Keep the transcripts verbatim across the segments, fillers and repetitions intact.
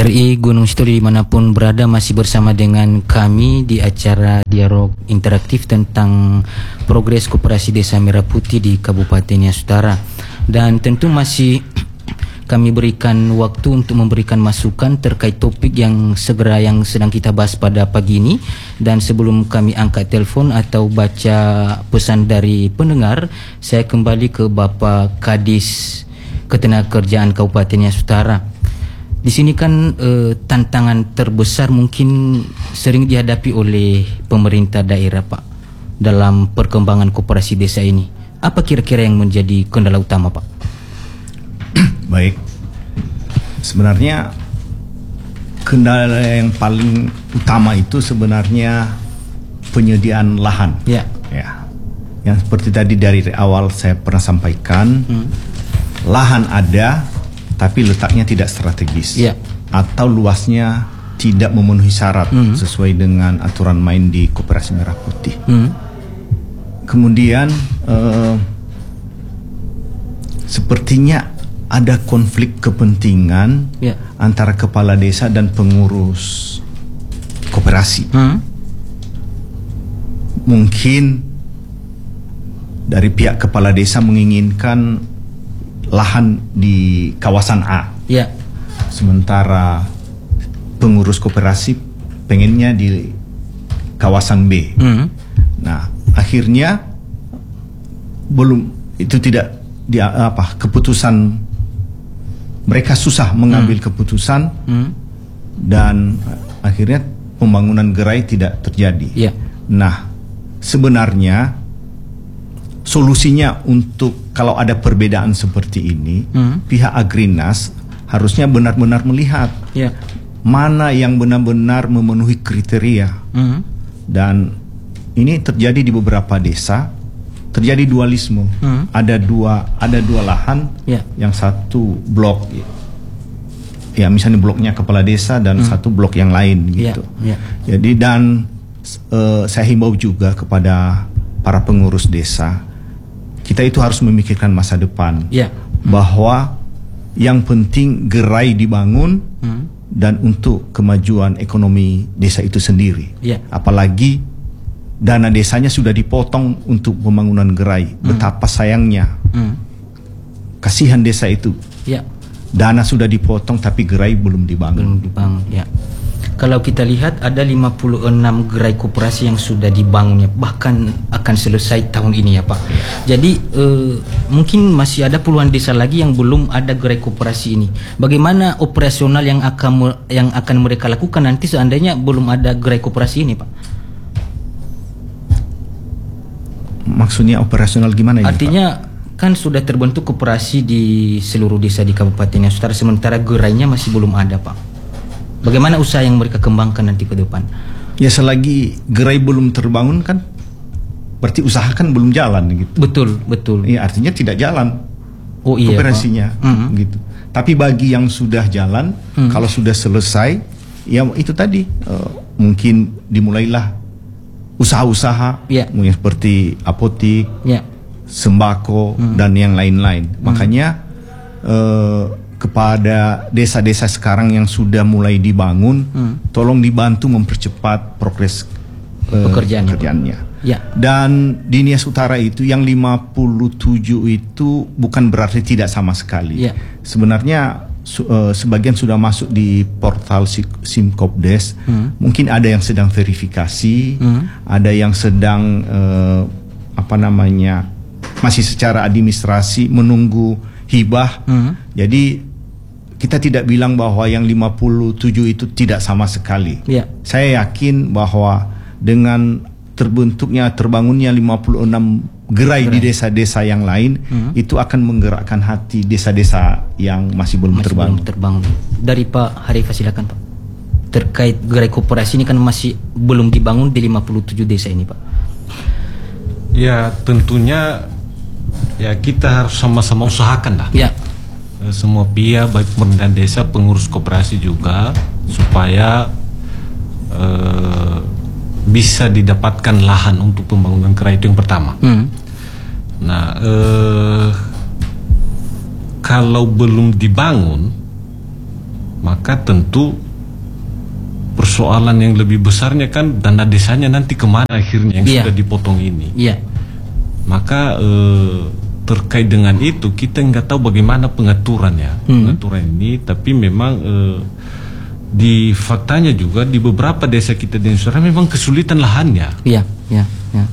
R I Gunung Sitoli dimanapun berada, masih bersama dengan kami di acara dialog interaktif tentang progres koperasi Desa Merah Putih di Kabupaten Nias Utara. Dan tentu masih kami berikan waktu untuk memberikan masukan terkait topik yang segera yang sedang kita bahas pada pagi ini. Dan sebelum kami angkat telefon atau baca pesan dari pendengar, saya kembali ke Bapak Kadis Ketenagakerjaan Kabupaten Nias Utara. Di sini kan eh, tantangan terbesar mungkin sering dihadapi oleh pemerintah daerah, Pak, dalam perkembangan koperasi desa ini. Apa kira-kira yang menjadi kendala utama, Pak? Baik, sebenarnya kendala yang paling utama itu sebenarnya penyediaan lahan. Ya. Ya, yang seperti tadi dari awal saya pernah sampaikan, hmm. lahan ada, tapi letaknya tidak strategis, ya. atau luasnya tidak memenuhi syarat hmm. sesuai dengan aturan main di Koperasi Merah Putih. Hmm. Kemudian eh, sepertinya ada konflik kepentingan ya. antara kepala desa dan pengurus koperasi. Hmm. Mungkin dari pihak kepala desa menginginkan lahan di kawasan A, ya. sementara pengurus koperasi pengennya di kawasan B. Hmm. Nah, akhirnya belum itu tidak di apa keputusan mereka susah mengambil hmm. keputusan hmm. dan akhirnya pembangunan gerai tidak terjadi. Ya. Nah, sebenarnya solusinya untuk kalau ada perbedaan seperti ini, hmm. pihak Agrinas harusnya benar-benar melihat yeah. mana yang benar-benar memenuhi kriteria. Hmm. Dan ini terjadi di beberapa desa, terjadi dualisme. Hmm. Ada dua, ada dua lahan, yeah. yang satu blok, ya misalnya bloknya kepala desa dan hmm. satu blok yang lain gitu. Yeah. Yeah. Jadi dan uh, saya himbau juga kepada para pengurus desa, kita itu harus memikirkan masa depan, ya. bahwa yang penting gerai dibangun hmm. dan untuk kemajuan ekonomi desa itu sendiri. Ya. Apalagi dana desanya sudah dipotong untuk pembangunan gerai. Hmm. Betapa sayangnya, hmm. kasihan desa itu. Ya. Dana sudah dipotong tapi gerai belum dibangun. Belum dibangun. Ya. Kalau kita lihat ada lima puluh enam gerai koperasi yang sudah dibangun, ya, bahkan akan selesai tahun ini, ya Pak. Jadi eh, mungkin masih ada puluhan desa lagi yang belum ada gerai koperasi ini. Bagaimana operasional yang akan yang akan mereka lakukan nanti seandainya belum ada gerai koperasi ini, Pak? Maksudnya operasional gimana ini, Artinya Pak? Kan sudah terbentuk koperasi di seluruh desa di Kabupaten Nias Utara, sementara gerainya masih belum ada, Pak. Bagaimana usaha yang mereka kembangkan nanti ke depan? Ya selagi gerai belum terbangun kan, berarti usaha kan belum jalan gitu. Betul, betul. Iya, artinya tidak jalan oh, iya, operasinya, mm-hmm. gitu. Tapi bagi yang sudah jalan, mm. kalau sudah selesai, ya itu tadi uh, mungkin dimulailah usaha-usaha, yeah. mungkin seperti apotik, yeah. sembako mm. dan yang lain-lain. Mm. Makanya. Uh, kepada desa-desa sekarang yang sudah mulai dibangun, hmm. tolong dibantu mempercepat progres uh, pekerjaannya. pekerjaannya. Ya. Dan di Nias Utara itu yang lima puluh tujuh itu bukan berarti tidak sama sekali. Ya. Sebenarnya su uh, sebagian sudah masuk di portal Simkopdes. Hmm. Mungkin ada yang sedang verifikasi, hmm. ada yang sedang uh, apa namanya masih secara administrasi menunggu hibah. Hmm. Jadi kita tidak bilang bahwa yang lima puluh tujuh itu tidak sama sekali. Ya. Saya yakin bahwa dengan terbentuknya, terbangunnya lima puluh enam gerai, gerai. di desa-desa yang lain, hmm. itu akan menggerakkan hati desa-desa yang masih belum masih terbangun. Belum terbangun. Dari Pak Harifah silakan, Pak. Terkait gerai koperasi ini kan masih belum dibangun di lima puluh tujuh desa ini, Pak. Ya tentunya ya kita harus sama-sama usahakan lah. Ya. Semua pihak, baik pemerintah desa, pengurus koperasi juga, supaya uh, bisa didapatkan lahan untuk pembangunan gerai, itu yang pertama. Hmm. Nah, uh, kalau belum dibangun, maka tentu persoalan yang lebih besarnya kan dana desanya nanti kemana akhirnya yang yeah. sudah dipotong ini. Yeah. Maka eh, terkait dengan itu kita nggak tahu bagaimana pengaturannya, hmm. pengaturan ini. Tapi memang eh, di faktanya juga di beberapa desa kita di Indonesia memang kesulitan lahannya. Iya, iya, iya.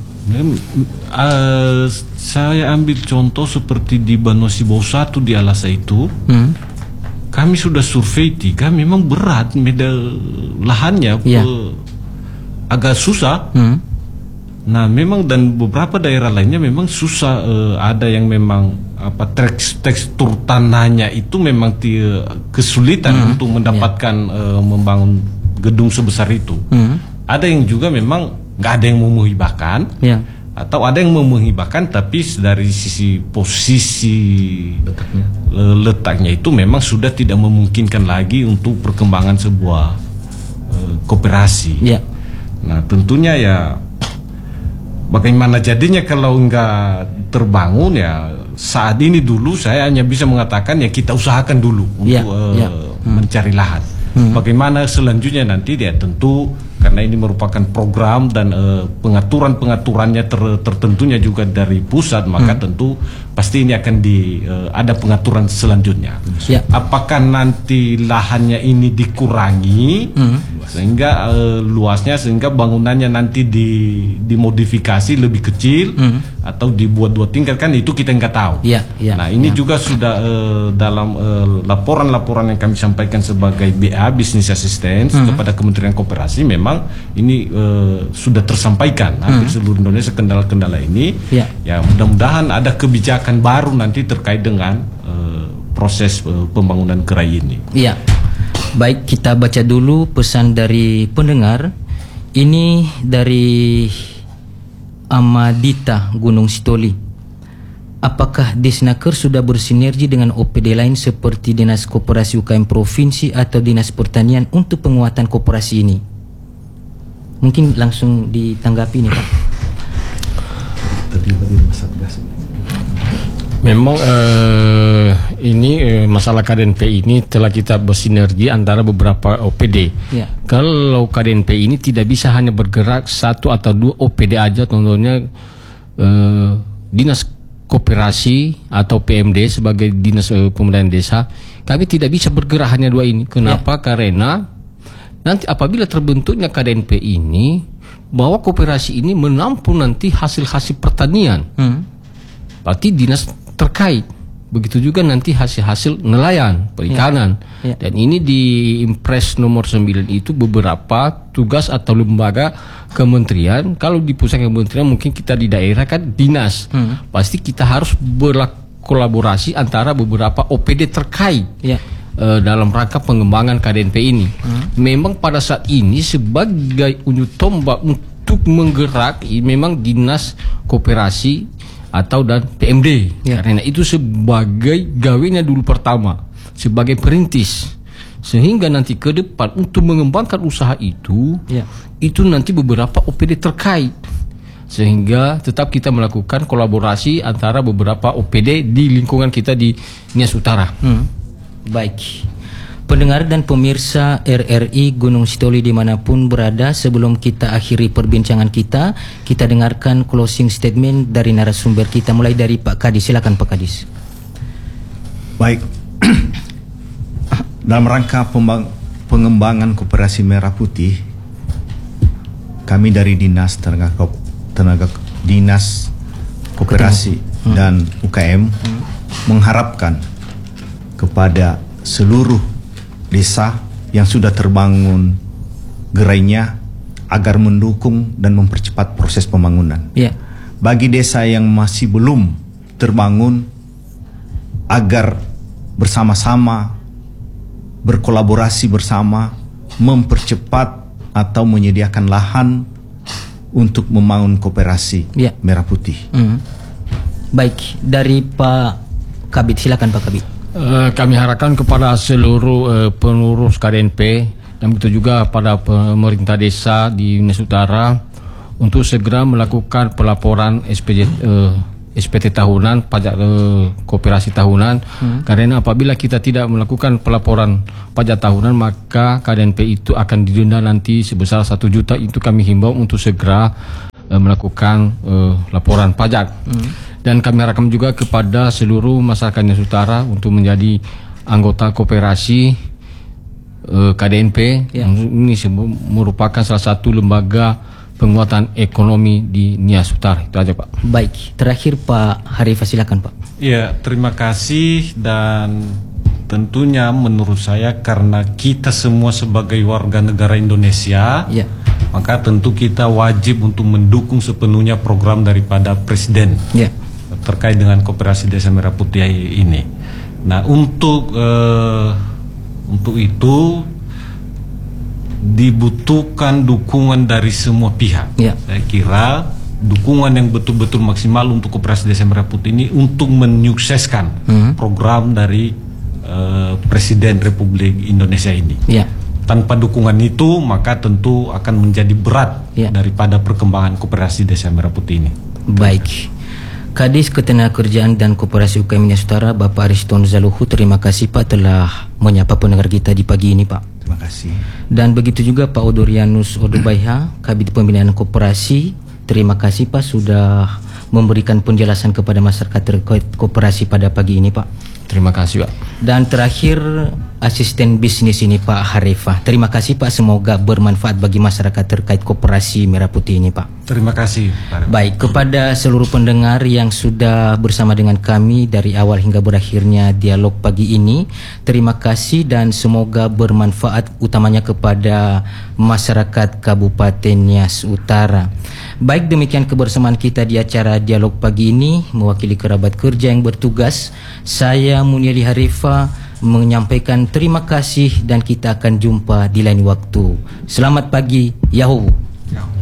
Uh, saya ambil contoh seperti di Banosi Bau satu di Alasa itu, hmm. kami sudah survei tiga, memang berat, medal lahannya ya. uh, agak susah. Hmm. Nah, memang dan beberapa daerah lainnya memang susah. Uh, ada yang memang apa teks, tekstur tanahnya itu memang tia, kesulitan hmm. untuk mendapatkan ya. uh, membangun gedung sebesar itu. Hmm. Ada yang juga memang nggak ada yang mau menghibahkan, ya. Atau ada yang mau menghibahkan tapi dari sisi posisi letaknya. letaknya itu memang sudah tidak memungkinkan lagi untuk perkembangan sebuah uh, koperasi. Ya. Nah, tentunya ya bagaimana jadinya kalau nggak terbangun ya saat ini dulu saya hanya bisa mengatakan ya kita usahakan dulu untuk ya. Uh, ya. Hmm. mencari lahan. Hmm. Bagaimana selanjutnya nanti ya tentu karena ini merupakan program dan uh, pengaturan-pengaturannya ter, tertentunya juga dari pusat, maka hmm. tentu pasti ini akan di uh, ada pengaturan selanjutnya. Ya. Apakah nanti lahannya ini dikurangi hmm. sehingga uh, luasnya sehingga bangunannya nanti di dimodifikasi lebih kecil hmm. atau dibuat dua tingkat, kan itu kita nggak tahu. Ya, ya, nah ini ya. juga sudah uh, dalam laporan-laporan uh, yang kami sampaikan sebagai B A Business Assistance hmm. kepada Kementerian Koperasi, memang ini uh, sudah tersampaikan hampir hmm. seluruh Indonesia kendala-kendala ini. Ya, ya mudah-mudahan ada kebijakan baru nanti terkait dengan uh, proses uh, pembangunan gerai ini. Iya. Baik, kita baca dulu pesan dari pendengar. Ini dari Amadita Gunung Sitoli. Apakah Disnaker sudah bersinergi dengan O P D lain seperti Dinas Koperasi U K M Provinsi atau Dinas Pertanian untuk penguatan koperasi ini? Mungkin langsung ditanggapi nih Pak. Memang eh, ini eh, masalah K D N P ini telah kita bersinergi antara beberapa O P D. Ya. Kalau K D N P ini tidak bisa hanya bergerak satu atau dua O P D aja, contohnya eh, Dinas Koperasi atau P M D sebagai Dinas eh, Pemberdayaan Desa, kami tidak bisa bergerak hanya dua ini. Kenapa? Ya. Karena nanti apabila terbentuknya K D N P ini, bahwa koperasi ini menampung nanti hasil-hasil pertanian. Hmm. Berarti dinas terkait. Begitu juga nanti hasil-hasil nelayan, perikanan. Ya. Ya. Dan ini di Impres nomor sembilan itu beberapa tugas atau lembaga kementerian. Kalau di pusat kementerian mungkin kita di daerah kan dinas. Hmm. Pasti kita harus berkolaborasi antara beberapa O P D terkait. Ya. Dalam rangka pengembangan K D N P ini. Hmm. Memang pada saat ini sebagai unjuk tombak untuk menggerak memang Dinas Koperasi atau dan P M D. Ya. Karena itu sebagai gawenya dulu pertama, sebagai perintis. Sehingga nanti ke depan untuk mengembangkan usaha itu, ya. itu nanti beberapa O P D terkait. Sehingga tetap kita melakukan kolaborasi antara beberapa O P D di lingkungan kita di Nias Utara. Hmm. Baik, pendengar dan pemirsa R R I Gunung Sitoli dimanapun berada, sebelum kita akhiri perbincangan kita, kita dengarkan closing statement dari narasumber kita, mulai dari Pak Kadis. Silakan Pak Kadis. Baik, dalam rangka pengembangan koperasi Merah Putih, kami dari Dinas Tenaga, Tenaga Dinas Koperasi hmm. dan U K M hmm. mengharapkan kepada seluruh desa yang sudah terbangun gerainya agar mendukung dan mempercepat proses pembangunan. Yeah. Bagi desa yang masih belum terbangun, agar bersama-sama berkolaborasi bersama mempercepat atau menyediakan lahan untuk membangun koperasi yeah. Merah Putih. Mm. Baik, dari Pak Kabit, silakan Pak Kabit. Uh, kami harapkan kepada seluruh uh, pengurus K D N P dan begitu juga pada pemerintah desa di Nias Utara untuk segera melakukan pelaporan S P J uh, S P T tahunan, pajak eh, koperasi tahunan. Hmm. Karena apabila kita tidak melakukan pelaporan pajak tahunan, maka K D N P itu akan didenda nanti sebesar satu juta. Itu kami himbau untuk segera eh, melakukan eh, laporan pajak. Hmm. Dan kami harapkan juga kepada seluruh masyarakat Nias Utara untuk menjadi anggota koperasi eh, K D N P. Ya. Ini merupakan salah satu lembaga penguatan ekonomi di Nias Utara. Itu aja, Pak. Baik, terakhir Pak Harifah, silakan Pak. Ya, terima kasih. Dan tentunya menurut saya karena kita semua sebagai warga negara Indonesia, ya, maka tentu kita wajib untuk mendukung sepenuhnya program daripada Presiden, ya, terkait dengan Koperasi Desa Merah Putih ini. Nah, untuk uh, untuk itu dibutuhkan dukungan dari semua pihak. Ya. Saya kira dukungan yang betul-betul maksimal untuk Koperasi Desa Merah Putih ini untuk menyukseskan hmm. program dari uh, Presiden Republik Indonesia ini. Ya. Tanpa dukungan itu maka tentu akan menjadi berat, ya, daripada perkembangan Koperasi Desa Merah Putih ini. Baik. Kadis Ketenagakerjaan dan Koperasi U K M Nias Utara, Bapak Ariston Zaluhu, terima kasih Pak telah menyapa pendengar kita di pagi ini, Pak. Terima kasih. Dan begitu juga Pak Odorianus Odobaiha, Kabid Pembinaan Koperasi, terima kasih Pak sudah memberikan penjelasan kepada masyarakat terkait koperasi pada pagi ini, Pak. Terima kasih, Pak. Dan terakhir asisten bisnis ini Pak Harifah. Terima kasih Pak, semoga bermanfaat bagi masyarakat terkait Koperasi Merah Putih ini, Pak. Terima kasih, Pak. Baik, kepada seluruh pendengar yang sudah bersama dengan kami dari awal hingga berakhirnya dialog pagi ini, terima kasih dan semoga bermanfaat utamanya kepada masyarakat Kabupaten Nias Utara. Baik, demikian kebersamaan kita di acara dialog pagi ini. Mewakili kerabat kerja yang bertugas, saya Muniadi Harifah menyampaikan terima kasih dan kita akan jumpa di lain waktu. Selamat pagi, Yahoo.